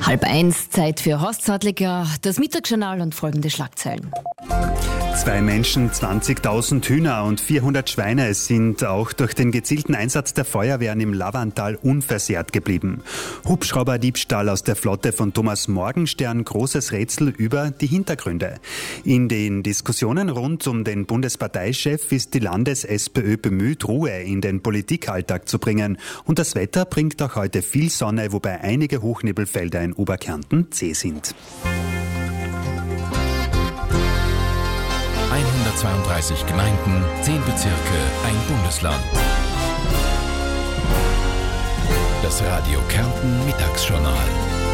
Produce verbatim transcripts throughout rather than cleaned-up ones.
Halb eins, Zeit für Horst Sattliger, das Mittagsjournal und folgende Schlagzeilen. Zwei Menschen, zwanzigtausend Hühner und vierhundert Schweine sind auch durch den gezielten Einsatz der Feuerwehren im Lavanttal unversehrt geblieben. Hubschrauberdiebstahl aus der Flotte von Thomas Morgenstern, großes Rätsel über die Hintergründe. In den Diskussionen rund um den Bundesparteichef ist die Landes-SPÖ bemüht, Ruhe in den Politikalltag zu bringen. Und das Wetter bringt auch heute viel Sonne, wobei einige Hochnebelfelder in Oberkärnten zäh sind. hundertzweiunddreißig Gemeinden, zehn Bezirke, ein Bundesland. Das Radio Kärnten Mittagsjournal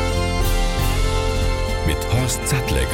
mit Horst Sattliger.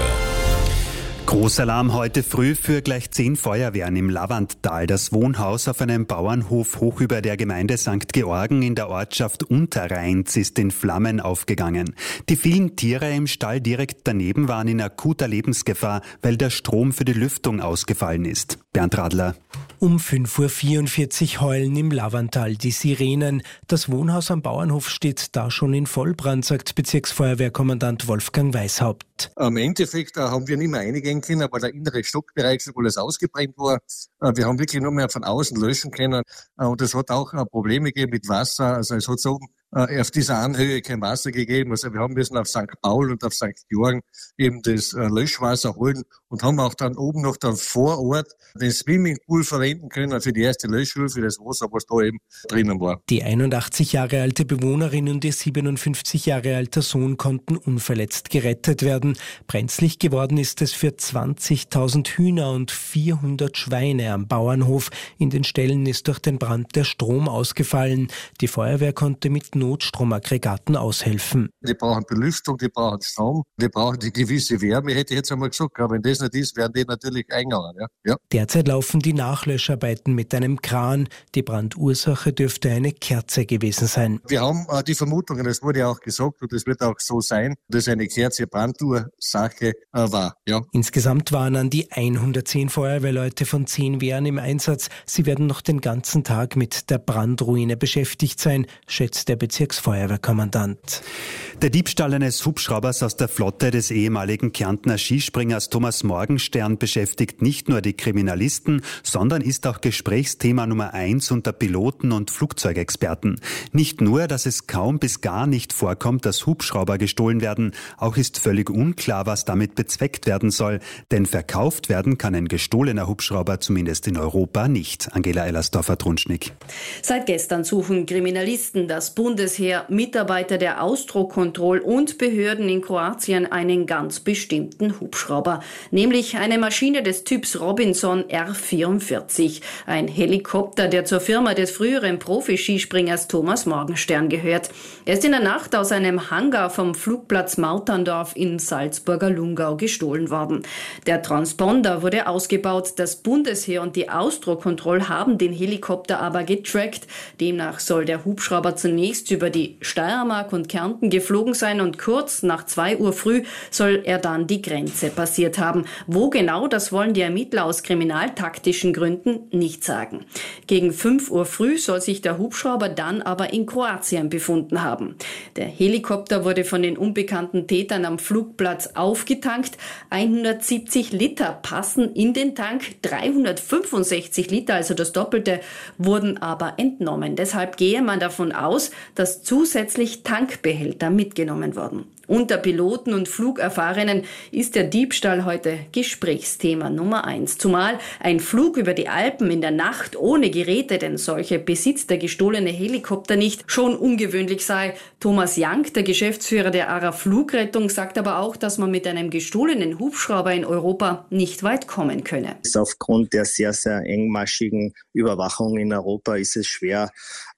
Großalarm heute früh für gleich zehn Feuerwehren im Lavanttal. Das Wohnhaus auf einem Bauernhof hoch über der Gemeinde Sankt Georgen in der Ortschaft Unterrheins ist in Flammen aufgegangen. Die vielen Tiere im Stall direkt daneben waren in akuter Lebensgefahr, weil der Strom für die Lüftung ausgefallen ist. Bernd Radler. Um fünf Uhr vierundvierzig heulen im Lavanttal die Sirenen. Das Wohnhaus am Bauernhof steht da schon in Vollbrand, sagt Bezirksfeuerwehrkommandant Wolfgang Weishaupt. Im Endeffekt äh, haben wir nicht mehr einigen können, aber der innere Stockbereich schon alles ausgebrannt war. Äh, wir haben wirklich nur mehr von außen löschen können. Äh, und es hat auch äh, Probleme gegeben mit Wasser. Also es hat so äh, auf dieser Anhöhe kein Wasser gegeben. Also wir haben müssen auf Sankt Paul und auf Sankt Georgen eben das äh, Löschwasser holen und haben auch dann oben noch dann vor Ort den Swimmingpool verwenden können für die erste Löschung, für das Wasser, was da eben drinnen war. Die einundachtzig Jahre alte Bewohnerin und ihr siebenundfünfzig Jahre alter Sohn konnten unverletzt gerettet werden. Brenzlig geworden ist es für zwanzigtausend Hühner und vierhundert Schweine am Bauernhof. In den Ställen ist durch den Brand der Strom ausgefallen. Die Feuerwehr konnte mit Notstromaggregaten aushelfen. Die brauchen Belüftung, die brauchen Strom, die brauchen die gewisse Wärme, hätte ich jetzt einmal gesagt. Aber wenn das nicht ist, werden die natürlich eingehauen. Ja? Ja. Derzeit laufen die Nachlöscharbeiten mit einem Kran. Die Brandursache dürfte eine Kerze gewesen sein. Wir haben äh, die Vermutungen, das wurde ja auch gesagt und das wird auch so sein, dass eine Kerze Brandursache äh, war. Ja. Insgesamt waren an die hundertzehn Feuerwehrleute von zehn Wehren im Einsatz. Sie werden noch den ganzen Tag mit der Brandruine beschäftigt sein, schätzt der Bezirksfeuerwehrkommandant. Der Diebstahl eines Hubschraubers aus der Flotte des ehemaligen Kärntner Skispringers Thomas Morgenstern beschäftigt nicht nur die Kriminalisten, sondern ist auch Gesprächsthema Nummer eins unter Piloten und Flugzeugexperten. Nicht nur, dass es kaum bis gar nicht vorkommt, dass Hubschrauber gestohlen werden, auch ist völlig unklar, was damit bezweckt werden soll. Denn verkauft werden kann ein gestohlener Hubschrauber zumindest in Europa nicht. Angela Ellersdorfer-Trunschnick. Seit gestern suchen Kriminalisten, das Bundesheer, Mitarbeiter der Austrokontroll und Behörden in Kroatien einen ganz bestimmten Hubschrauber, nämlich eine Maschine des Typs Robinson R vierundvierzig, ein Helikopter, der zur Firma des früheren Profi-Skispringers Thomas Morgenstern gehört. Er ist in der Nacht aus einem Hangar vom Flugplatz Mauterndorf in Salzburger Lungau gestohlen worden. Der Transponder wurde ausgebaut, das Bundesheer und die Austrokontroll haben den Helikopter aber getrackt. Demnach soll der Hubschrauber zunächst über die Steiermark und Kärnten geflogen sein und kurz nach zwei Uhr früh soll er dann die Grenze passiert haben. Wo genau, das wollen die Ermittler aus kriminaltaktischen Gründen nicht sagen. Gegen fünf Uhr früh soll sich der Hubschrauber dann aber in Kroatien befunden haben. Der Helikopter wurde von den unbekannten Tätern am Flugplatz aufgetankt. hundertsiebzig Liter passen in den Tank, dreihundertfünfundsechzig Liter, also das Doppelte, wurden aber entnommen. Deshalb gehe man davon aus, dass zusätzlich Tankbehälter mitgenommen wurden. Unter Piloten und Flugerfahrenen ist der Diebstahl heute Gesprächsthema Nummer eins. Zumal ein Flug über die Alpen in der Nacht ohne Geräte, denn solche besitzt der gestohlene Helikopter nicht, schon ungewöhnlich sei. Thomas Jank, der Geschäftsführer der A R A Flugrettung, sagt aber auch, dass man mit einem gestohlenen Hubschrauber in Europa nicht weit kommen könne. Aufgrund der sehr, sehr engmaschigen Überwachung in Europa ist es schwer,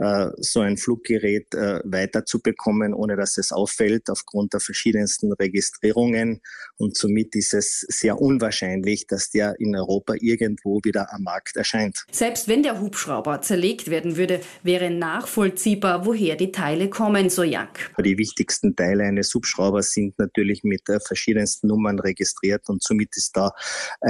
so ein Fluggerät weiterzubekommen, ohne dass es auffällt, aufgrund der verschiedensten Registrierungen, und somit ist es sehr unwahrscheinlich, dass der in Europa irgendwo wieder am Markt erscheint. Selbst wenn der Hubschrauber zerlegt werden würde, wäre nachvollziehbar, woher die Teile kommen, so Jank. Die wichtigsten Teile eines Hubschraubers sind natürlich mit verschiedensten Nummern registriert und somit ist da ein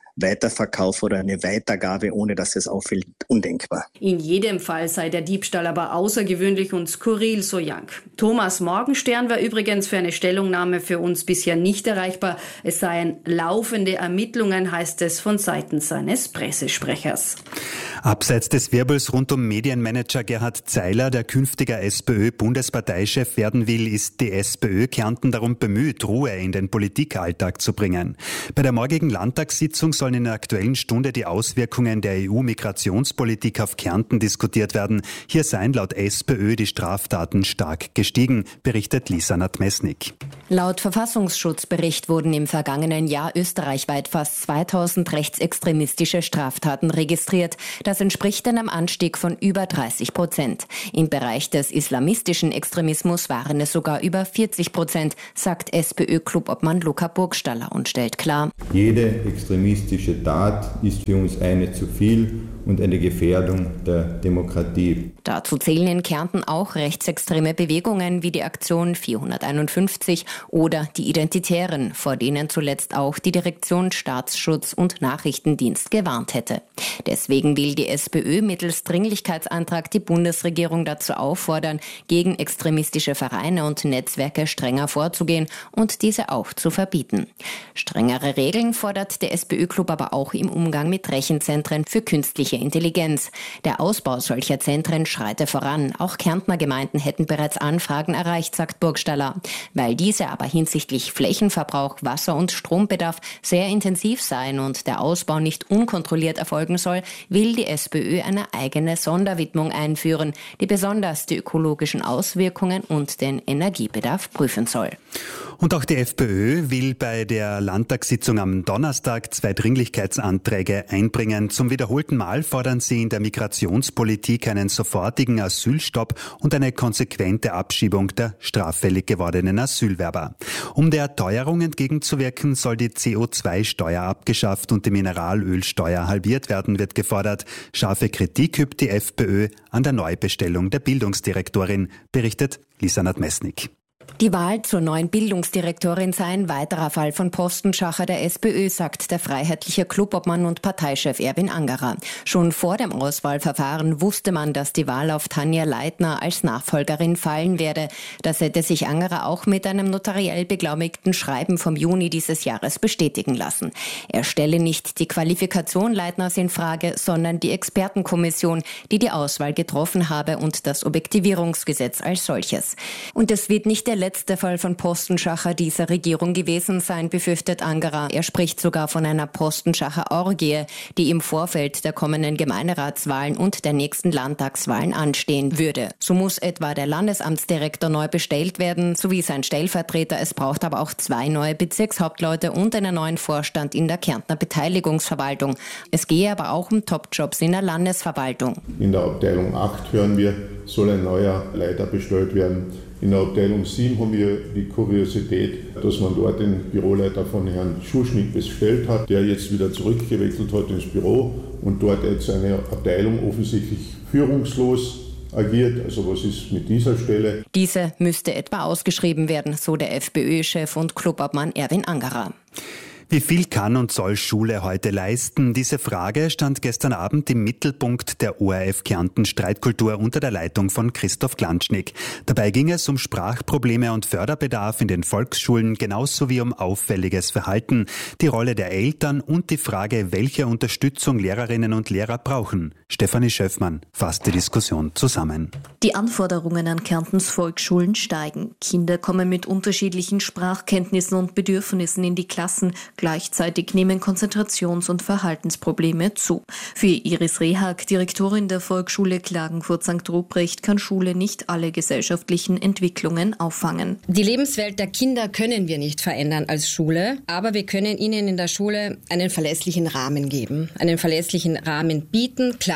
Weiterverkauf oder eine Weitergabe, ohne dass es auffällt, undenkbar. In jedem Fall sei der Diebstahl aber außergewöhnlich und skurril, so Jank. Thomas Morgenstern war übrigens für eine Stellungnahme für uns bisher nicht erreichbar. Es seien laufende Ermittlungen, heißt es von Seiten seines Pressesprechers. Abseits des Wirbels rund um Medienmanager Gerhard Zeiler, der künftiger SPÖ-Bundesparteichef werden will, ist die SPÖ Kärnten darum bemüht, Ruhe in den Politikalltag zu bringen. Bei der morgigen Landtagssitzung sollen in der Aktuellen Stunde die Auswirkungen der E U-Migrationspolitik auf Kärnten diskutiert werden. Hier seien laut SPÖ die Straftaten stark gestiegen, berichtet Lisa Nadmesnik. Laut Verfassungsschutzbericht wurden im vergangenen Jahr österreichweit fast zweitausend rechtsextremistische Straftaten registriert. Das entspricht einem Anstieg von über dreißig Prozent. Im Bereich des islamistischen Extremismus waren es sogar über vierzig Prozent, sagt SPÖ-Clubobmann Luca Burgstaller und stellt klar: Jede extremistische Tat ist für uns eine zu viel und eine Gefährdung der Demokratie. Dazu zählen in Kärnten auch rechtsextreme Bewegungen wie die Aktion vierhunderteinundfünfzig oder die Identitären, vor denen zuletzt auch die Direktion Staatsschutz und Nachrichtendienst gewarnt hätte. Deswegen will die SPÖ mittels Dringlichkeitsantrag die Bundesregierung dazu auffordern, gegen extremistische Vereine und Netzwerke strenger vorzugehen und diese auch zu verbieten. Strengere Regeln fordert der SPÖ-Club aber auch im Umgang mit Rechenzentren für künstliche Intelligenz. Der Ausbau solcher Zentren schreite voran. Auch Kärntner Gemeinden hätten bereits Anfragen erreicht, sagt Burgstaller. Weil diese aber hinsichtlich Flächenverbrauch, Wasser- und Strombedarf sehr intensiv seien und der Ausbau nicht unkontrolliert erfolgen soll, will die SPÖ eine eigene Sonderwidmung einführen, die besonders die ökologischen Auswirkungen und den Energiebedarf prüfen soll. Und auch die FPÖ will bei der Landtagssitzung am Donnerstag zwei Dringlichkeitsanträge einbringen. Zum wiederholten Mal fordern sie in der Migrationspolitik einen sofortigen Asylstopp und eine konsequente Abschiebung der straffällig gewordenen Asylwerber. Um der Teuerung entgegenzuwirken, soll die C O zwei Steuer abgeschafft und die Mineralölsteuer halbiert werden, wird gefordert. Scharfe Kritik übt die FPÖ an der Neubestellung der Bildungsdirektorin, berichtet Lisa Nadmesnik. Die Wahl zur neuen Bildungsdirektorin sei ein weiterer Fall von Postenschacher der SPÖ, sagt der freiheitliche Clubobmann und Parteichef Erwin Angerer. Schon vor dem Auswahlverfahren wusste man, dass die Wahl auf Tanja Leitner als Nachfolgerin fallen werde. Das hätte sich Angerer auch mit einem notariell beglaubigten Schreiben vom Juni dieses Jahres bestätigen lassen. Er stelle nicht die Qualifikation Leitners in Frage, sondern die Expertenkommission, die die Auswahl getroffen habe, und das Objektivierungsgesetz als solches. Und es wird nicht der letzte Fall von Postenschacher dieser Regierung gewesen sein, befürchtet Angerer. Er spricht sogar von einer Postenschacher-Orgie, die im Vorfeld der kommenden Gemeinderatswahlen und der nächsten Landtagswahlen anstehen würde. So muss etwa der Landesamtsdirektor neu bestellt werden, sowie sein Stellvertreter. Es braucht aber auch zwei neue Bezirkshauptleute und einen neuen Vorstand in der Kärntner Beteiligungsverwaltung. Es gehe aber auch um Topjobs in der Landesverwaltung. In der Abteilung acht hören wir, soll ein neuer Leiter bestellt werden. In der Abteilung sieben haben wir die Kuriosität, dass man dort den Büroleiter von Herrn Schuschnigg bestellt hat, der jetzt wieder zurückgewechselt hat ins Büro und dort jetzt eine Abteilung offensichtlich führungslos agiert. Also was ist mit dieser Stelle? Diese müsste etwa ausgeschrieben werden, so der FPÖ-Chef und Clubobmann Erwin Angerer. Wie viel kann und soll Schule heute leisten? Diese Frage stand gestern Abend im Mittelpunkt der O R F Kärnten Streitkultur unter der Leitung von Christoph Glanschnick. Dabei ging es um Sprachprobleme und Förderbedarf in den Volksschulen, genauso wie um auffälliges Verhalten, die Rolle der Eltern und die Frage, welche Unterstützung Lehrerinnen und Lehrer brauchen. Stefanie Schöffmann fasst die Diskussion zusammen. Die Anforderungen an Kärntens Volksschulen steigen. Kinder kommen mit unterschiedlichen Sprachkenntnissen und Bedürfnissen in die Klassen. Gleichzeitig nehmen Konzentrations- und Verhaltensprobleme zu. Für Iris Rehag, Direktorin der Volksschule Klagenfurt Sankt Ruprecht, kann Schule nicht alle gesellschaftlichen Entwicklungen auffangen. Die Lebenswelt der Kinder können wir nicht verändern als Schule, aber wir können ihnen in der Schule einen verlässlichen Rahmen geben, einen verlässlichen Rahmen bieten, klar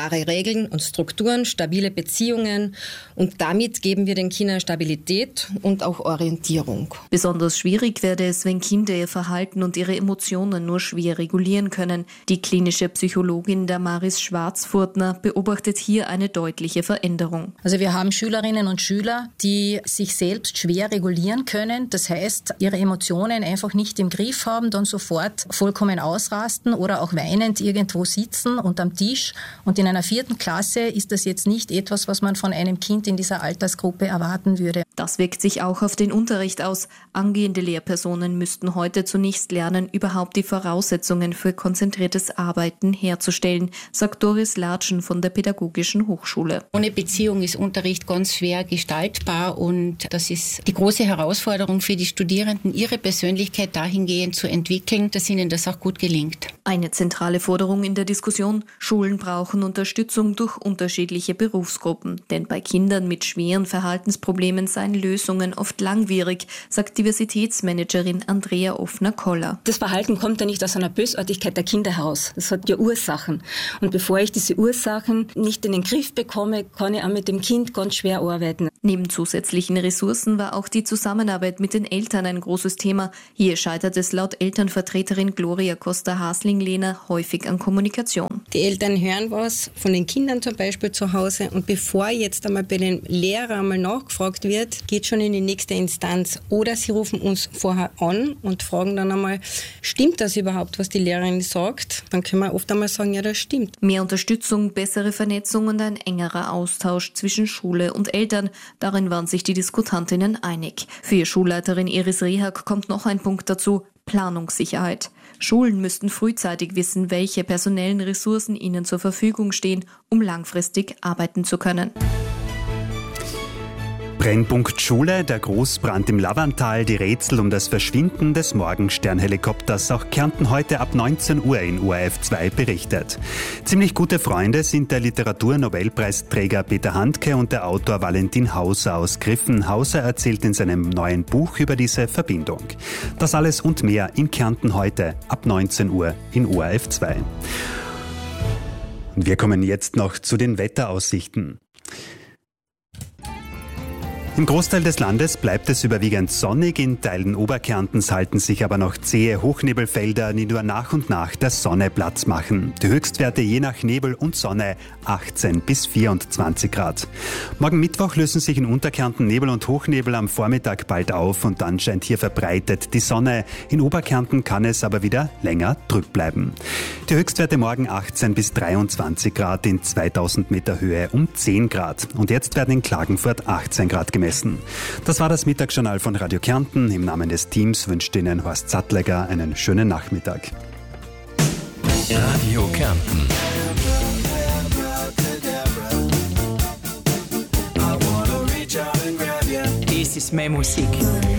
klare Regeln und Strukturen, stabile Beziehungen und damit geben wir den Kindern Stabilität und auch Orientierung. Besonders schwierig werde es, wenn Kinder ihr Verhalten und ihre Emotionen nur schwer regulieren können. Die klinische Psychologin Damaris Schwarzfurtner beobachtet hier eine deutliche Veränderung. Also wir haben Schülerinnen und Schüler, die sich selbst schwer regulieren können. Das heißt, ihre Emotionen einfach nicht im Griff haben, dann sofort vollkommen ausrasten oder auch weinend irgendwo sitzen und am Tisch. Und in einer vierten Klasse ist das jetzt nicht etwas, was man von einem Kind in dieser Altersgruppe erwarten würde. Das wirkt sich auch auf den Unterricht aus. Angehende Lehrpersonen müssten heute zunächst lernen, überhaupt die Voraussetzungen für konzentriertes Arbeiten herzustellen, sagt Doris Latschen von der Pädagogischen Hochschule. Ohne Beziehung ist Unterricht ganz schwer gestaltbar und das ist die große Herausforderung für die Studierenden, ihre Persönlichkeit dahingehend zu entwickeln, dass ihnen das auch gut gelingt. Eine zentrale Forderung in der Diskussion: Schulen brauchen Unterstützung durch unterschiedliche Berufsgruppen. Denn bei Kindern mit schweren Verhaltensproblemen seien Lösungen oft langwierig, sagt Diversitätsmanagerin Andrea Offner-Koller. Das Verhalten kommt ja nicht aus einer Bösartigkeit der Kinder heraus. Das hat ja Ursachen. Und bevor ich diese Ursachen nicht in den Griff bekomme, kann ich auch mit dem Kind ganz schwer arbeiten. Neben zusätzlichen Ressourcen war auch die Zusammenarbeit mit den Eltern ein großes Thema. Hier scheitert es laut Elternvertreterin Gloria Costa-Hasling-Lehner häufig an Kommunikation. Die Eltern hören was von den Kindern zum Beispiel zu Hause und bevor jetzt einmal bei den Lehrern einmal nachgefragt wird, geht schon in die nächste Instanz. Oder sie rufen uns vorher an und fragen dann einmal, stimmt das überhaupt, was die Lehrerin sagt? Dann können wir oft einmal sagen, ja, das stimmt. Mehr Unterstützung, bessere Vernetzung und ein engerer Austausch zwischen Schule und Eltern. Darin waren sich die Diskutantinnen einig. Für Schulleiterin Iris Rehak kommt noch ein Punkt dazu: Planungssicherheit. Schulen müssten frühzeitig wissen, welche personellen Ressourcen ihnen zur Verfügung stehen, um langfristig arbeiten zu können. Brennpunkt Schule, der Großbrand im Lavantal, die Rätsel um das Verschwinden des Morgenstern-Helikopters. Auch Kärnten heute ab neunzehn Uhr in O R F zwei berichtet. Ziemlich gute Freunde sind der Literaturnobelpreisträger Peter Handke und der Autor Valentin Hauser aus Griffen. Hauser erzählt in seinem neuen Buch über diese Verbindung. Das alles und mehr in Kärnten heute ab neunzehn Uhr in O R F zwei. Und wir kommen jetzt noch zu den Wetteraussichten. Im Großteil des Landes bleibt es überwiegend sonnig, in Teilen Oberkärntens halten sich aber noch zähe Hochnebelfelder, die nur nach und nach der Sonne Platz machen. Die Höchstwerte je nach Nebel und Sonne achtzehn bis vierundzwanzig Grad. Morgen Mittwoch lösen sich in Unterkärnten Nebel und Hochnebel am Vormittag bald auf und dann scheint hier verbreitet die Sonne. In Oberkärnten kann es aber wieder länger trüb bleiben. Die Höchstwerte morgen achtzehn bis dreiundzwanzig Grad, in zweitausend Meter Höhe um zehn Grad. Und jetzt werden in Klagenfurt achtzehn Grad gemessen. Das war das Mittagsjournal von Radio Kärnten. Im Namen des Teams wünscht Ihnen Horst Sattlegger einen schönen Nachmittag. Radio Kärnten. Das ist meine Musik.